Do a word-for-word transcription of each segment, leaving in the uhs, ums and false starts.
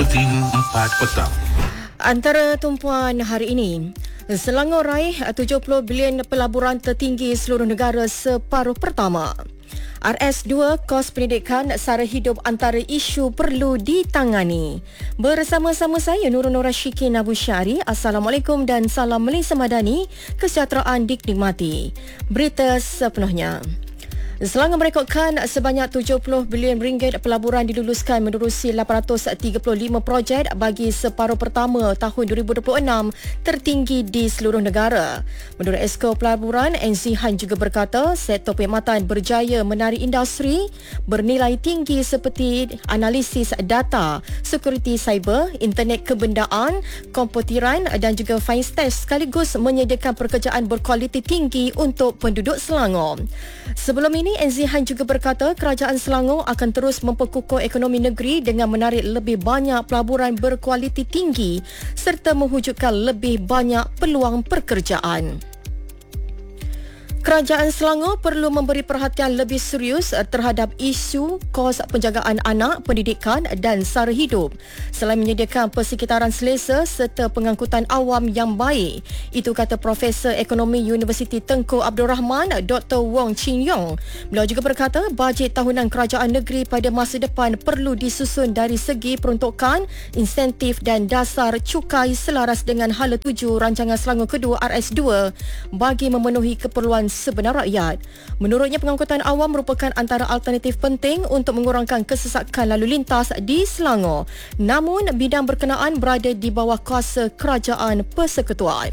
Buletin empat petang. Antara tumpuan hari ini, Selangor raih tujuh puluh bilion pelaburan tertinggi seluruh negara separuh pertama. R S dua kos pendidikan sara hidup antara isu perlu ditangani. Bersama-sama saya Nurul Nur Rashikin Abu Syari. Assalamualaikum dan salam Malaysia Madani, kesejahteraan dinikmati. Berita sepenuhnya. Selangor merekodkan sebanyak tujuh puluh bilion ringgit pelaburan diluluskan menerusi lapan ratus tiga puluh lima projek bagi separuh pertama tahun dua ribu dua puluh enam, tertinggi di seluruh negara. Menurut Esko Pelaburan, N Z Han juga berkata sektor perkhidmatan berjaya menarik industri bernilai tinggi seperti analisis data, sekuriti cyber, internet kebendaan, komputeran dan juga Fintech, sekaligus menyediakan pekerjaan berkualiti tinggi untuk penduduk Selangor. Sebelum ini, N Z Han juga berkata kerajaan Selangor akan terus memperkukuh ekonomi negeri dengan menarik lebih banyak pelaburan berkualiti tinggi serta mewujudkan lebih banyak peluang pekerjaan. Kerajaan Selangor perlu memberi perhatian lebih serius terhadap isu kos penjagaan anak, pendidikan dan sara hidup selain menyediakan persekitaran selesa serta pengangkutan awam yang baik. Itu kata Profesor Ekonomi Universiti Tengku Abdul Rahman, Doktor Wong Chin Yong. Beliau juga berkata bajet tahunan kerajaan negeri pada masa depan perlu disusun dari segi peruntukan, insentif dan dasar cukai selaras dengan hala tuju rancangan Selangor kedua R S dua bagi memenuhi keperluan sebenar rakyat. Menurutnya, pengangkutan awam merupakan antara alternatif penting untuk mengurangkan kesesakan lalu lintas di Selangor. Namun, bidang berkenaan berada di bawah kuasa Kerajaan Persekutuan.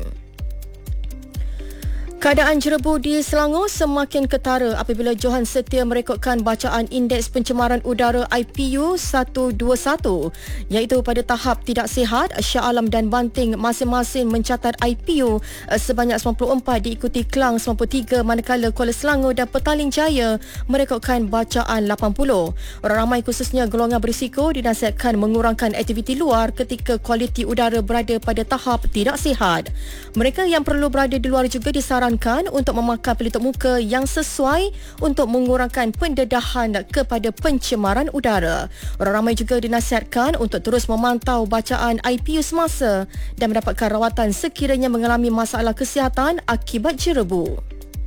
Keadaan jerebu di Selangor semakin ketara apabila Johan Setia merekodkan bacaan Indeks Pencemaran Udara I P U seratus dua puluh satu, iaitu pada tahap tidak sihat. Shah Alam dan Banting masing-masing mencatat I P U sebanyak sembilan puluh empat, diikuti Kelang sembilan puluh tiga, manakala Kuala Selangor dan Petaling Jaya merekodkan bacaan lapan puluh. Orang ramai khususnya golongan berisiko dinasihatkan mengurangkan aktiviti luar ketika kualiti udara berada pada tahap tidak sihat. Mereka yang perlu berada di luar juga disarankan untuk memakai pelitup muka yang sesuai untuk mengurangkan pendedahan kepada pencemaran udara. Orang ramai juga dinasihatkan untuk terus memantau bacaan I P U semasa dan mendapatkan rawatan sekiranya mengalami masalah kesihatan akibat jerebu.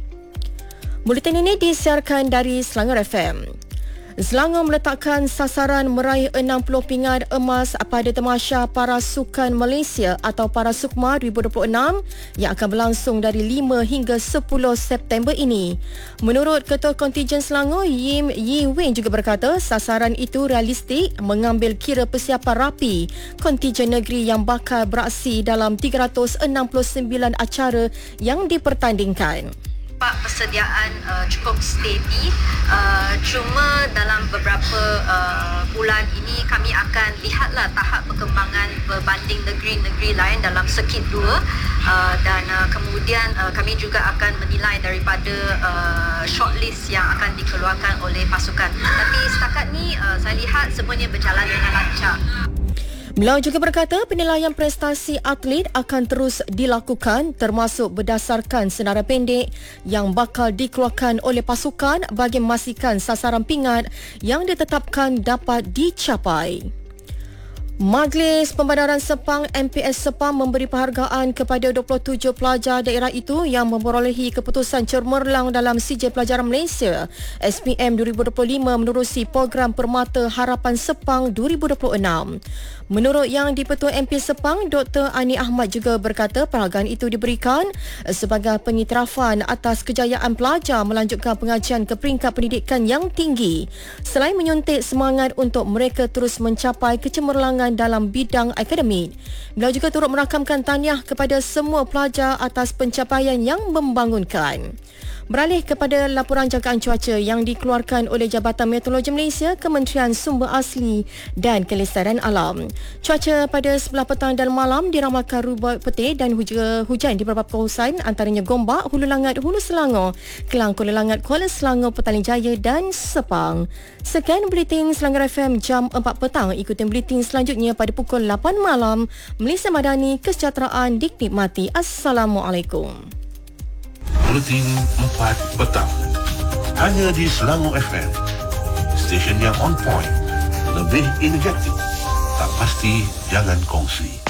Buletin ini disiarkan dari Selangor F M. Selangor meletakkan sasaran meraih enam puluh pingat emas pada Tamasya Parasukan Malaysia atau Parasukma dua ribu dua puluh enam yang akan berlangsung dari lima hingga sepuluh September ini. Menurut Ketua Kontingen Selangor, Yim Yi Wing juga berkata sasaran itu realistik mengambil kira persiapan rapi kontingen negeri yang bakal beraksi dalam tiga ratus enam puluh sembilan acara yang dipertandingkan. Persediaan uh, cukup steady, uh, cuma dalam beberapa uh, bulan ini kami akan lihatlah tahap perkembangan berbanding negeri-negeri lain dalam sirkit dua, uh, dan uh, kemudian uh, kami juga akan menilai daripada uh, shortlist yang akan dikeluarkan oleh pasukan. Tapi setakat ni uh, saya lihat semuanya berjalan dengan lancar. Beliau juga berkata penilaian prestasi atlet akan terus dilakukan termasuk berdasarkan senarai pendek yang bakal dikeluarkan oleh pasukan bagi memastikan sasaran pingat yang ditetapkan dapat dicapai. Majlis Pembandaran Sepang M P S Sepang memberi penghargaan kepada dua puluh tujuh pelajar daerah itu yang memperolehi keputusan cemerlang dalam Sijil Pelajaran Malaysia S P M dua ribu dua puluh lima menerusi program Permata Harapan Sepang dua ribu dua puluh enam. Menurut Yang di-Pertua M P Sepang, Doktor Ani Ahmad juga berkata penghargaan itu diberikan sebagai pengiktirafan atas kejayaan pelajar melanjutkan pengajian ke peringkat pendidikan yang tinggi selain menyuntik semangat untuk mereka terus mencapai kecemerlangan dalam bidang akademik. Beliau juga turut merakamkan tahniah kepada semua pelajar atas pencapaian yang membangunkan. Beralih kepada laporan jangkaan cuaca yang dikeluarkan oleh Jabatan Meteorologi Malaysia, Kementerian Sumber Asli dan Kelestarian Alam. Cuaca pada sebelah petang dan malam diramalkan ribut petir dan hujan, hujan di beberapa kawasan antaranya Gombak, Hulu Langat, Hulu Selangor, Kelang, Kuala Langat, Kuala Selangor, Petaling Jaya dan Sepang. Sekian Buletin Selangor F M jam empat petang. Ikuti buletin selanjutnya pada pukul lapan malam. Malaysia Madani, kesejahteraan dinikmati. Assalamualaikum. Buletin empat petang. Hanya di Selangor F M. Stesen yang on point. Lebih energetik. Tak pasti jangan kongsi.